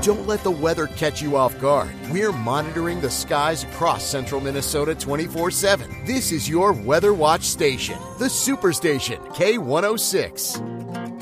Don't let the weather catch you off guard. We're monitoring the skies across central Minnesota 24/7. This is your Weather Watch station, the Superstation K106.